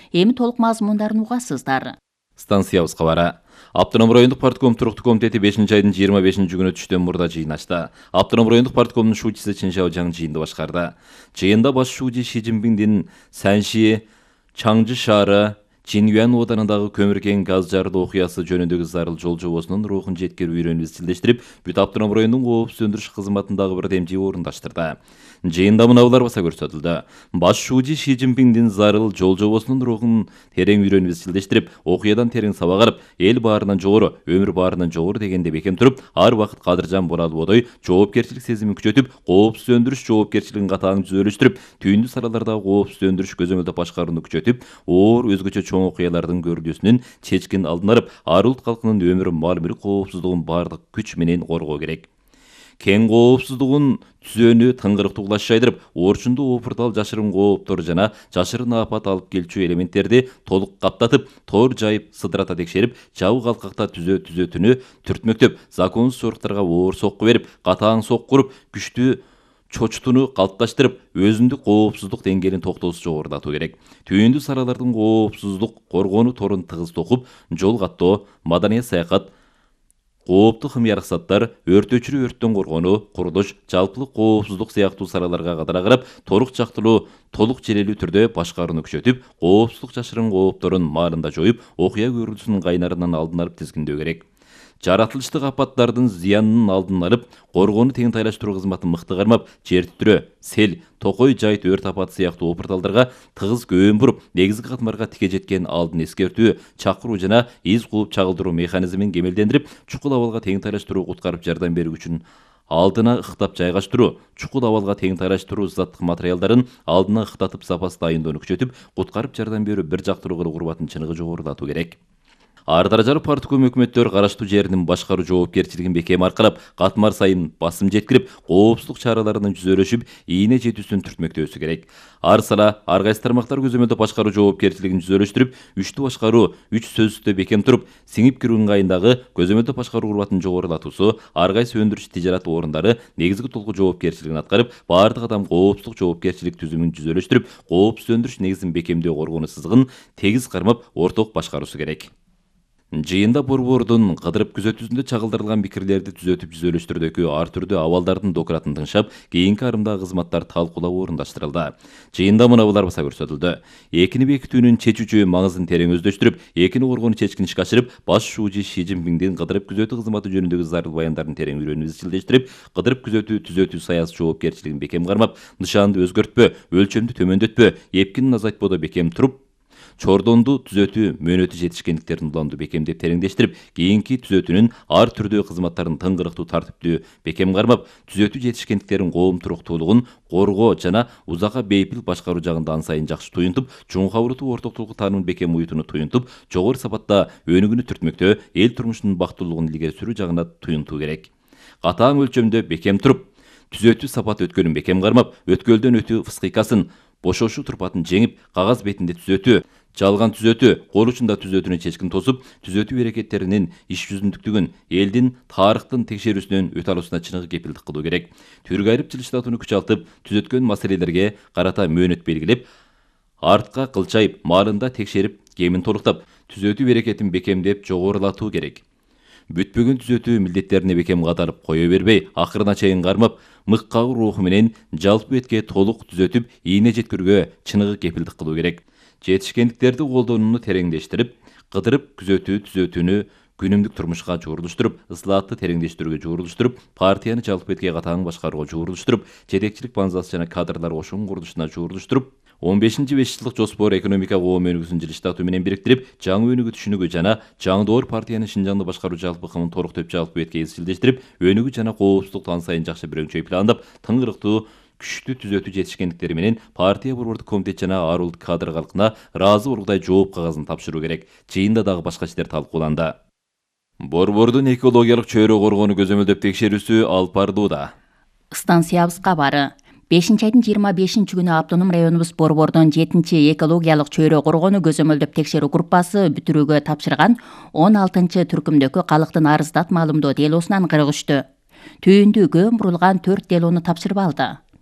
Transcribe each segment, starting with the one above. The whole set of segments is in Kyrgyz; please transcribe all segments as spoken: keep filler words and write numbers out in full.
Эми толук мазмундарын угасыздар. Станциябыз кабары. Автоном райондук партком туруктуу комитети бешинчи айдын жыйырма бешинчи күнү түштөн мурда жыйын ачты. Автоном райондук парткомдун шуучусу Чыншао Жаң жыйынды башкарды. Жыйында баш шуучу Ши Цзиньпиндин Санши, Чаңжы шаары, Чинюан оданындагы көмүркен газ жарылуу окуясы жөнүндөгү зарыл жол жобосунун рухун жеткирүү үйрөнүүбү изчилдештирип, бүт автоном райондун коопсуз өндүрүш кызматындагы бир демжи орундаштырды. Жыйында мыналар баса көрсөтүлдү. Баш шуучу Ши Цзиньпиндин зарыл жол жобосунун рухун терең үйрөнүүбү изчилдештирип, окуядан терең сабак алып, эл баарынан жогору, өмүр баарынан жогору дегенде бекем туруп, ар убакыт кадыржан боралуу бодой жоопкерчилик сезимин күчөтүп, коопсуз өндүрүш жоопкерчилигин катаң түзөлүштүрүп, түйүндүү салалардагы коопсуз өндүрүш көзөмөлдөп башкарууну күчөтүп, оор өзгөчө чоң окуялардын көрүлүүсүнүн чечкин алдын алып, ар улут калкынын өмүр мал мүлк коопсуздугун бардык күч менен коргоо керек. Кен коопсуздугун түзөөнү тыңгырыктуу кулаш жайдырып, орчунду опуртал жашырын кооптор жана жашырын апат алып келчү элементтерди толук каптатып, тор жайып, сыдырата текшерип, жабык алкакта түзөө түзөтүнү түртмөктөп, законсуз соруктарга оор сокку берип, катаң сокку уруп, күчтүү чочтуну калыпташтырып, өзүндүк коопсуздук деңгээлин токтоосуз жогорулатуу керек. Түйүндүү салалардын коопсуздук коргонуу торун тыгыз токуп, жол каттоо, маданият саякат, кооптуу хымярыксаттар, өрт өчүрүү, өрттөн коргонуу, курулуш, жалпылык коопсуздук сыяктуу салаларга кадара карап, торук жактылуу, толук желелүү түрдө башкарууну күчөтүп, коопсуздук жашырын коопторун маалында жоюп, окуя көрүлүүсүнүн кайнарынан алдын алып тизгиндөө керек. Жаратылыштык апаттардын зыянынын алдын алып, коргоону тең тайлаштыруу кызматын мыкты кармап, жер титирөө, сел, токой жайыт өрт апаты сыяктуу опурталдарга тыгыз көөн буруп, негизги катмарга тике жеткен алдын эскертүү, чакыруу жана из кууп чагылдыруу механизмин кемелдендирип, чукул абалга тең тайлаштыруу куткарып жардам берүү үчүн алдына ыктап жайгаштыруу, чукул абалга тең тайлаштыруу заттык материалдарын алдына ыктатып запас дайындоону күчөтүп, куткарып жардам берүү бир жактылуу кылуу курбатын чыныгы жогорулатуу керек. Ар даражалуу партком өкмөттөр караштуу жеринин башкаруу жоопкерчилигин бекем аркалап, катмар сайын басым жеткирип, коопсуздук чараларынын жүзөлөшүп, ийне жетүүсүн түртмөктөөсү керек. Ар сала, ар кайсы тармактар көзөмөлдөп башкаруу жоопкерчилигин жүзөлөштүрүп, үчтүү башкаруу, үч сөзсүздө бекем туруп, сиңип кирүү ыңгайындагы көзөмөлдөп башкаруу курбатын жогорулатуусу, ар кайсы өндүрүш тижарат орундары негизги толку жоопкерчилигин аткарып, баардык адам коопсуздук жоопкерчилик түзүмүн жүзөлөштүрүп, коопсуз өндүрүш негизин бекемдөө коргонуу сызыгын тегиз кармап, орток башкаруусу керек. Жыйында борбордун кыдырып күзөтүүсүндө чагылдырылган пикирлерди түзөтүп жүзөлөштүрүүдөгү ар түрдүү абалдардын докуратын тыңшап, кийинки арымдагы кызматтар талкуулап орундаштырылды. Жыйында мынабулар баса көрсөтүлдү. Экини бекитүүнүн чечүүчү маңызын терең өздөштүрүп, экини коргонуу чечкин ишке ашырып, баш шуучу Ши Цзиньпиндин кыдырып күзөтүү кызматы жөнүндөгү зарыл баяндарын терең үйрөнүүбү изчилдештирип, кыдырып күзөтүү түзөтүү саясий жоопкерчилигин бекем кармап, нышанды өзгөртпө, өлчөмдү төмөндөтпө, эпкинин азайтпоодо бекем туруп, чордонду түзөтүү мөөнөтү жетишкендиктерин уланду бекемдеп тереңдештирип, кийинки түзөтүүнүн ар түрдүү кызматтарын тыңгырыктуу тартиптүү бекем кармап, түзөтүү жетишкендиктерин коомтуруктуулугун коргоо жана узакка бейпил башкаруу жагында ан сайын жакшы туюнтуп, чоң кабырдуу ортоктулук таанымын бекем уютууну туюнтуп, жогору сапатта өнүгүүнү түртмөктөө, эл турмушунун бактылуулугун илгери сүрүү жагына туюнтуу керек. Катаң өлчөмдө бекем туруп, түзөтүү сапат өткөлүн бекем кармап, өткөлдөн өтүү фыскыйкасын, бошошуу турпатын жеңип, кагаз бетинде түзөтүү, жалган түзөтүү, кол учунда түзөтүүнү чечкин тосуп, түзөтүү аракеттеринин иш жүзүндүктүгүн, элдин тарыхтын текшерүүсүнөн өтө алуусуна чыныгы кепилдик кылуу керек. Түргө айырып жылыштатууну күчалтып, түзөткөн маселелерге карата мөөнөт белгилеп, артка кылчайып, маалында текшерип, кемин толуктап, түзөтүү аракетин бекемдеп жогорулатуу керек. Бүтпөгөн түзөтүү милдеттерине бекем катарып кое бербей, акырына чейин кармап, мык кагуу руху менен жалпы бетке толук түзөтүп, ийне жеткирүүгө чыныгы кепилдик кылуу керек. Жетишкендиктерди колдонууну тереңдештирип, кыдырып күзөтүү түзөтүүнү күнүмдүк турмушка жуурулуштуруп, ысылаатты тереңдештирүүгө жуурулуштуруп, партияны жалпы бетке катаң башкарууга жуурулуштуруп, жетекчилик базасы жана кадрлар кошун курулушуна жуурулуштуруп, он бешинчи беш жылдык жоспор экономика коом өнүгүүсүн жылыштатуу менен бириктирип, жаңы өнүгүү түшүнүгү жана жаңдоор партиянын Шинжаңды башкаруу жалпы кымын толуктоп жалпы бетке изчилдештирип, өнүгүү жана коопсуздукту ан сайын жакшы бирөңчөй пландап, тыңгырыктуу күчтүү түзөтүү жетишкендиктери менен партия борбордук комитет жана ар улут кадр калкына ыраазы болгудай жооп кагазын тапшыруу керек. Жыйында дагы башка иштер талкууланды. Борбордун экологиялык чөйрө коргоону көзөмөлдөп текшерүүсү алып барылууда. Станциябыз кабары. бешинчи айдын жыйырма бешинчи күнү автоном районубуз борбордун жетинчи экологиялык чөйрө коргоону көзөмөлдөп текшерүү группасы бүтүрүүгө тапшырган он алтынчы түркүмдөгү калктын арыздат маалымдоо делосунан кыргызчту. Түйүндүү көң бурулган төрт делону тапшырып алды.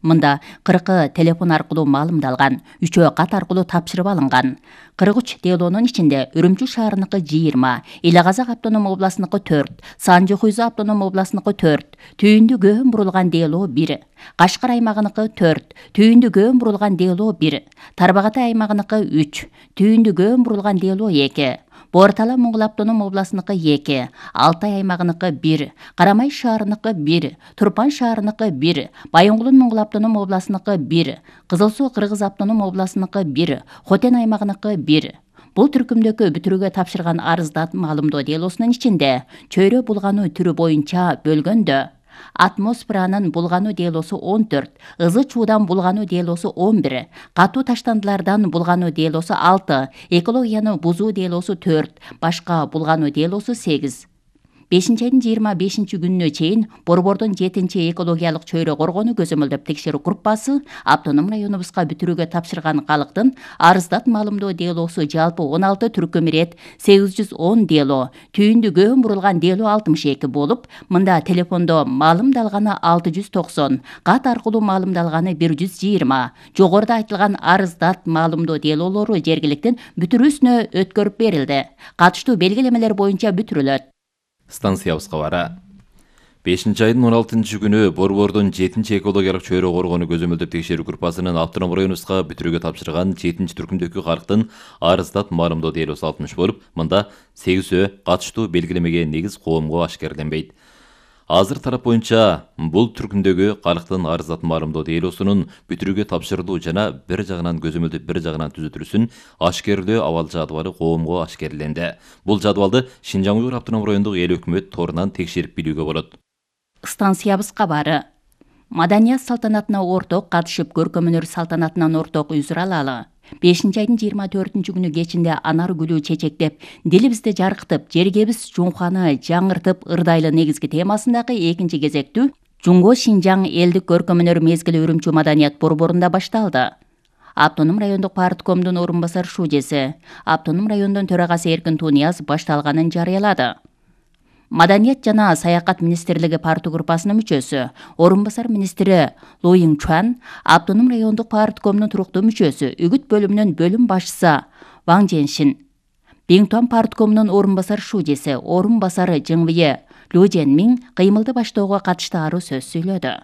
Мында кыркы телефон аркылуу маалымдалган, үчөө кат аркылуу тапшырып алынган. кырк үч делонун ичинде Үрүмчү шаарыныкы жыйырма, Эле Казак автоном областыныкы төрт, Санжы Хуйзу автоном областыныкы төрт, Түйүндү көөн бурулган дело бир, Кашкар аймагыныкы төрт, Түйүндү көөн бурулган дело бир, Тарбагатай аймагыныкы үч, Түйүндү көөн бурулган дело эки, Бортала Моңгол автоном областыныкы эки, Алтай аймагыныкы бир, Карамай шаарыныкы бир, Турпан шаарыныкы бир, Байоңгулун Моңгол автоном областыныкы бир, Кызыл Суу Кыргыз автоном областыныкы бир, Хотен аймагыныкы бир. Бул түркүмдөгү бүтүрүүгө тапшырган арыздат маалымдоо делосунун ичинде чөйрө булгануу түрү боюнча бөлгөндө атмосферанын булгануу делосу он төрт, ызы чуудан булгануу делосу он бир, катуу таштандылардан булгануу делосу алты, экологияны бузуу делосу төрт, башка булгануу делосу сегиз. бешинчи айдын жыйырма бешинчи күнүнө чейин Борбордун жетинчи экологиялык чөйрө коргоону көзөмөлдөп текшерүү группасы автоном районубузга бүтүрүүгө тапшырган калктын арыздат маалымдоо делосу жалпы он алты түркүм ирет сегиз жүз он дело, түйүндү көөн бурулган дело алтымыш эки болуп, мында телефондо маалымдалганы алты жүз токсон, кат аркылуу маалымдалганы бир жүз жыйырма, жогоруда айтылган арыздат маалымдоо делолору жергиликтин бүтүрүүсүнө өткөрүп берилди. Катыштуу белгилемелер боюнча бүтүрүлөт. Станциябыз кабары. бешинчи айдын он алтынчы күнү Борбордун жетинчи экологиялык чөйрө коргоону көзөмөлдөп текшерүү группасынын автоном районубузга бүтүрүүгө тапшырган жетинчи түркүмдөгү калктын арыздат маалымдоо делосу алтымыш болуп, мында сегизөө катыштуу белгилемеге негиз коомго ашкерленбейт. Азыр тарап боюнча бул түркүмдөгү калктын арыздат маалымдоо делосунун бүтүрүүгө тапшырылуу жана бир жагынан көзөмөлдөп бир жагынан түзөтүлүшүн ашкерлөө абал жадыбалы коомго ашкерленди. Бул жадыбалды Шинжаң Уйгур автоном райондук эл өкмөт торунан текшерип билүүгө болот. Станциябыз кабары. Маданият салтанатына орток катышып, көркөм өнөр салтанатынан орток үзүр алалы. бешинчи айдын жыйырма төртүнчү күнү кечинде анар гүлү чечектеп, дилибизди жарыктып, жергебиз Жунханы жаңыртып, ырдайлы негизги темасындагы экинчи кезектүү Жунго Шинжаң элдик көркөм өнөр мезгили Үрүмчү маданият борборунда башталды. Автоном райондук парткомдун орун басар шужеси, автоном райондун төрагасы Эркин Тунияз башталганын жарыялады. Маданият жана саякат министрлиги парты группасынын мүчөсү, орун басар министри Лоин Чуан, автоном райондук парткомдун туруктуу мүчөсү, үгүт бөлүмүнүн бөлүм башчысы Ваң Женшин, Биңтуан парткомунун орун басар шужеси, орун басары Жыңвие Лю Женмин кыймылды баштоого катышты аруу сөз сүйлөдү.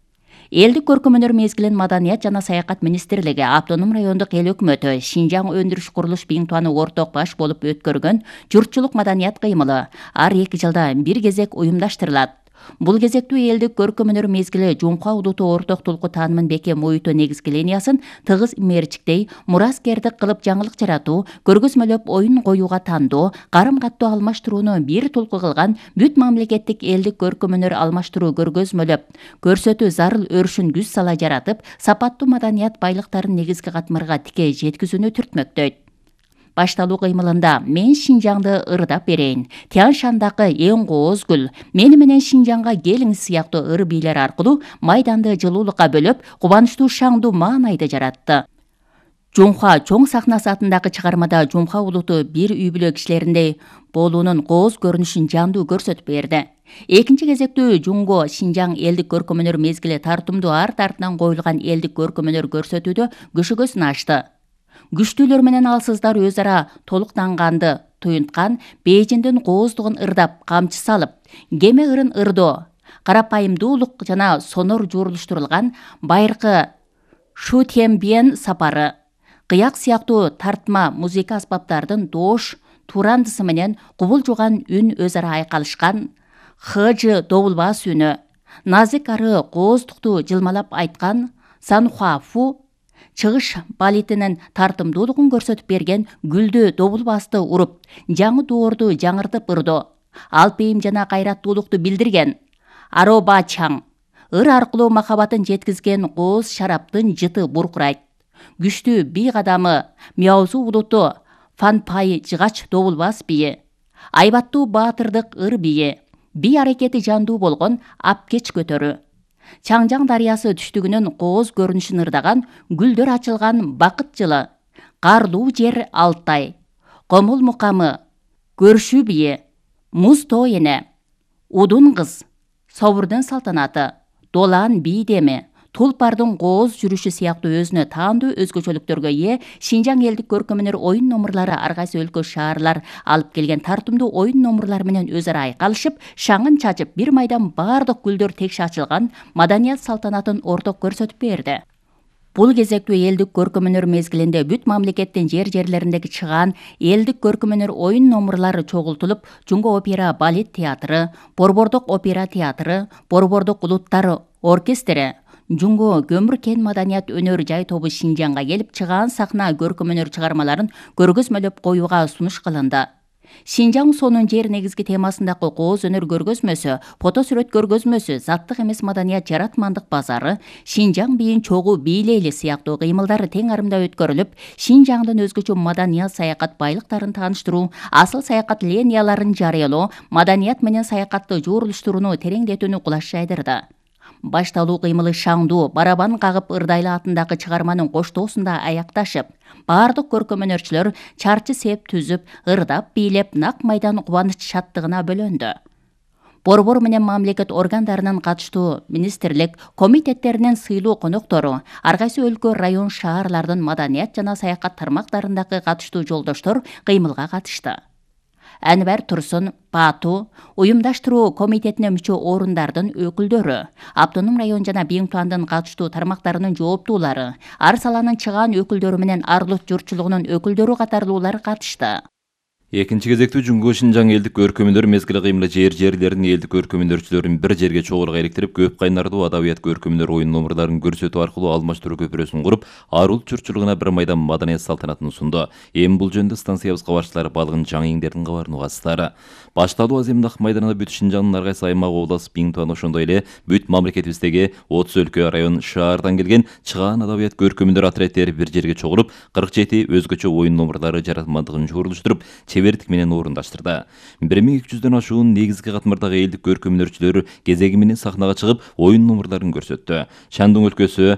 Элдик көркөм өнөр мезгилин Маданият жана саякат министрлиги, автоном райондук эл өкмөтү, Шинжаң өндүрүш курулуш Биңтуаны орток баш болуп өткөргөн журтчулук маданият кыймылы ар эки жылда бир кезек уюмдаштырылат. Бул кезектүү элдик көркөм өнөр мезгили Жунка удуту орток тулку таанымын бекем оюуту негизги линиясын тыгыз мерчиктей, мураскердик кылып жаңылык жаратуу, көргөзмөлөп оюн коюуга тандоо, карым каттоо алмаштырууну бир тулку кылган бүт мамлекеттик элдик көркөм өнөр алмаштыруу көргөзмөлөп көрсөтүү зарыл өрүшүн күз сала жаратып, сапаттуу маданият байлыктарын негизги катмарга тикей жеткизүүнү түртмөктөйт. Башталуу кыймылында мен Шинжаңды ырдап берейин, Тянь Шандагы эң кооз гүл, мени менен Шинжаңга келиңиз сыяктуу ыр бийлер аркылуу майданды жылуулукка бөлөп, кубанычтуу шаңдуу маанайды жаратты. Жунха чоң сахнасы атындагы чыгармада Жунха улуту бир үй бүлө кишилериндей болуунун кооз көрүнүшүн жандуу көрсөтүп берди. Экинчи кезектүү Жунго Шинжаң элдик көркөм өнөр мезгили тартымдуу арт артынан коюлган элдик көркөм өнөр көрсөтүүдө көшөгөсүн ачты. Күчтүүлөр менен алсыздар өз ара толуктанганды туюнткан, Бейжиңдин кооздугун ырдап, камчы салып, кеме ырын ырдоо, карапайымдуулук жана сонор жуурулуштурулган байыркы Шу Тяньбиен сапары, кыяк сыяктуу тартма музыка аспаптардын доош турандысы менен кубул жуган үн өз ара айкалышкан, хыжы добулбас үнү, назик ары кооздукту жылмалап айткан Санхуафу чыгыш балетинин тартымдуулугун көрсөтүп берген гүлдү добулбасты уруп, жаңы доорду жаңыртып ырдоо, алпейим жана кайраттуулукту билдирген Ароба Чаң, ыр аркылуу махабатын жеткизген кооз шараптын жыты буркурайт. Күчтүү бий кадамы Мяузу улуту Фанпай жыгач добулбас бийи, айбаттуу баатырдык ыр бийи, бий аракети жандуу болгон Апкеч көтөрү, Чаңжаң дарыясы түштүгүнүн кооз көрүнүшүн ырдаган гүлдөр ачылган бакыт жылы, Карлуу жер Алтай, Комул мукамы, Көршү бийи, Муз тоо эне, Удун кыз, Собурдун салтанаты, Долан бий деми, Тулпардын кооз жүрүшү сыяктуу өзүнө таандуу өзгөчөлүктөргө ээ Шинжаң элдик көркөм өнөр оюн номурлары ар кайсы өлкө шаарлар алып келген тартымдуу оюн номурлар менен өз ара айкалышып, шаңын чачып, бир майдан баардык гүлдөр текши ачылган маданият салтанатын орток көрсөтүп берди. Бул кезектүү элдик көркөм өнөр мезгилинде бүт мамлекеттин жер-жерлериндеги чыгаан элдик көркөм өнөр оюн номурлары чогултулуп, Жумго опера балет театры, Борбордук опера театры, Борбордук улуттар оркестри, Жумго көмүр кен маданият өнөр жай тобу Шинжаңга келип, чыгаан сахна көркөм өнөр чыгармаларын көргөзмөлөп коюуга сунуш кылынды. Шинжаң сонун жер негизги темасындагы кооз өнөр көргөзмөсү, фото сүрөт көргөзмөсү, заттык эмес маданият жаратмандык базары, Шинжаң бийин чогуу бийлейли сыяктуу кыймылдар тең арымда өткөрүлүп, Шинжаңдын өзгөчө маданият саякат байлыктарын тааныштыруу, асыл саякат линияларын жарыялоо, маданият менен саякатты жуурулуштурууну тереңдетүүнү кулаш жайдырды. Башталуу кыймылы шаңдуу, барабан кагып Ырдайлы атындагы чыгарманын коштоосунда аякташып, баардык көркөм өнөрчүлөр чарчы сеп түзүп, ырдап бийлеп, нак майдан кубаныч шаттыгына бөлөндү. Борбор менен мамлекет органдарынын катыштуу министрлик, комитеттеринин сыйлуу коноктору, ар кайсы өлкө, район, шаарлардын маданият жана саякат тармактарындагы катыштуу жолдоштор кыймылга катышты. Әнвар Турсун, Пату, уюмдаштыруу комитетине мүчө орундардын өкүлдөрү, Автоном район жана Биңтуандын катыштуу тармактарынын жооптуулары, ар саланын чыгаан өкүлдөрү менен Арлут журтчулугунун өкүлдөрү катарлуулар катышты. Экинчи кезектүү Жумго Шинжаң элдик көркөм өнөр мезгили кыймылы жер-жерлердин элдик көркөм өнөрчүлөрүн бир жерге чогулуга иликтирип, көп кайнардуу адабият көркөм өнөр оюн номурларын көрсөтүү аркылуу алмаштыруу көпүрөсүн куруп, Арулт журтчулугуна бир майдан маданият салтанатын сунду. Эми бул жөнүндө станциябызга башчылары балгын жаңы кабарын угасыздар. Башталуу азем Нак майданында бүт Шинжаңдын ар кайсы аймак, облас, Биңтуан, ошондой эле бүт мамлекетибиздеги отуз өлкө, район, шаардан келген чыгаан адабият көркөм өнөр отряддери бир жерге чогулуп, кырк жети өзгөчө оюн номурлары жаратмандыгын жуурулуштуруп, чебердик менен орундаштырды. бир миң эки жүздөн ашуун негизги катмардагы элдик көркөм өнөрчүлөр кезеги менен сахнага чыгып, оюн номурларын көрсөттү. Шандың өлкөсү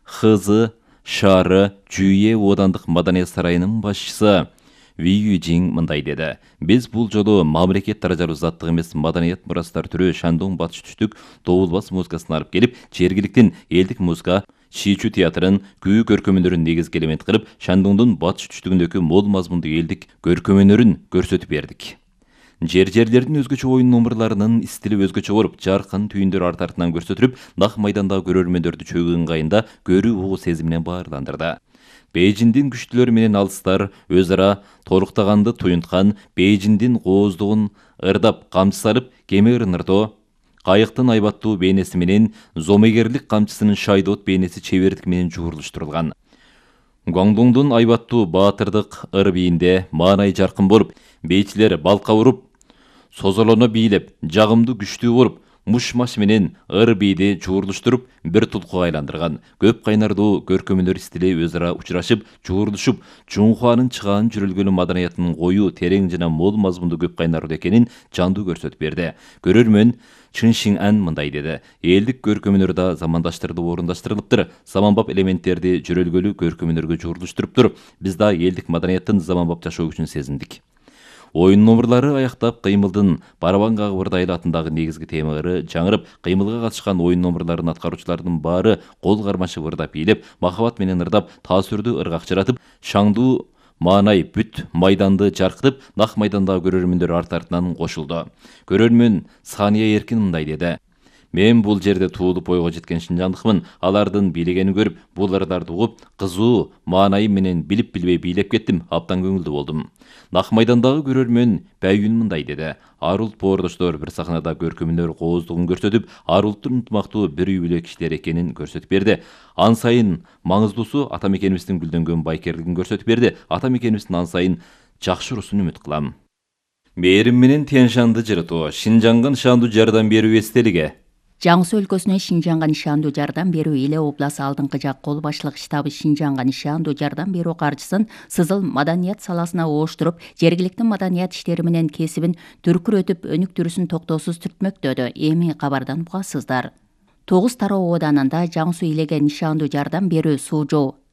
Хызы шаары Жүйе оодандык маданият сарайынын башчысы Вию Жиң мындай деди: "Биз бул жолу мамлекет даражалуу заттык эмес маданият мурастар түрү Шандың батыш түштүк добулбас музыкасын алып келип, жергиликтин элдик музыка Шичу театрын күү көркөм өнөрүн негизги элемент кылып, Шандыңдын батыш түштүгүндөгү мол мазмундуу элдик көркөм өнөрүн көрсөтүп бердик. Жер-жерлердин өзгөчө оюн номурларынын стили өзгөчө болуп, жаркын түйүндөр арт артынан көрсөтүлүп, Нак майдандагы көрөрмөндөрдү чөгүү ыңгайында көрүү угуу сезиминен баарландырды. Бейжиндин күчтүүлөрү менен алыстар өз ара толуктаганды туюнткан, Бейжиндин кооздугун ырдап камчы салып, кеме ырныртоо, кайыктын айбаттуу бейнеси менен зомегерлик камчысынын шайдоот бейнеси чебердик менен жуурулуштурулган. Гуаңдуңдун айбаттуу баатырдык ыр бийинде маанай жаркын болуп, бейчилер балка уруп, созолоно бийлеп, жагымдуу күчтүү болуп, муш-маш менен ыр бийди жуурулуштуруп, бир тулкуга айландырган. Көп кайнардуу көркөм өнөр стили өз ара учурашып, жуурулушуп, Жунхуанын чыгаан жүрөлгөнү маданиятынын коюу, терең жана мол мазмундуу көп кайнардуу экенин жандуу көрсөтүп берди. Көрөрмөн Чын Шиң Ан мындай деди: "Элдик көркөм өнөр да замандаштырылып орундаштырылыптыр. Заманбап элементтерди жүрөлгөлүү көркөм өнөргө жуурулуштуруптур. Биз да элдик маданияттын заманбап жашоо күчүн сезиндик." Оюн номурлары аяктап, кыймылдын барабан кагып Ырдайлы атындагы негизги темалары жаңырып, кыймылга катышкан оюн номурларын аткаруучулардын баары кол кармашып ырдап бийлеп, махабат менен ырдап, таасүрдүү ыргак жаратып, шаңдуу маанай бүт майданды жаркытып, Нак майдандагы көрөрмөндөр арт артынан кошулду. Көрөрмөн Сания Эркин мындай деди: "Мен бул жерде туулуп ойго жеткен шинжандыкмын. Алардын бийлегенин көрүп, бул ырдарды угуп, кызуу маанайы менен билип билбей бийлеп кеттим. Абдан көңүлдүү болдум." Нак майдандагы көрөрмөн Бәйүн мындай деди: "Арулт боордоштор бир сахнада көркөм өнөр кооздугун көрсөтүп, Арулттун ынтымактуу бир үй бүлө кишилер экенин көрсөтүп берди. Ан сайын маңыздуусу ата мекенибиздин гүлдөнгөн байкерлигин көрсөтүп берди. Ата мекенибиздин ан сайын жакшы урусун үмүт кылам." Мээрим менен Тянь Шанды жырытуу, Шинжаңга нышандуу жардам берүү эстелиги. Жаңы Суу өлкөсүнө Шинжаңга нишандуу жардам берүү Иле обласы алдыңкы жак кол башчылык штабы Шинжаңга нишандуу жардам берүү каржысын Сызыл маданият саласына ооштуруп, жергиликтин маданият иштери менен кесибин түркүрөтүп, өнүктүрүүсүн токтоосуз түртмөктөдү. Эми кабардан угасыздар. Тогуз тароо ооданында Жаңы Суу Илеге нишандуу жардам берүү суу жоо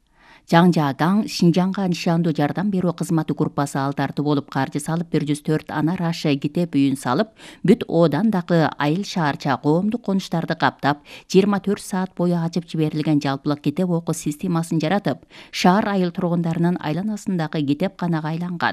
Жаңжаагаң Шинжаңга нишандуу жардам берүү кызматы группасы ал тартуу болуп каржы салып бир жүз төрт ана раша китеп үйүн салып, бүт Одан дагы айыл шаарча коомдук конуштарды каптап, жыйырма төрт саат бою ачып жиберилген жалпылык китеп окуу системасын жаратып, шаар айыл тургундарынын айланасындагы китепканага айланган.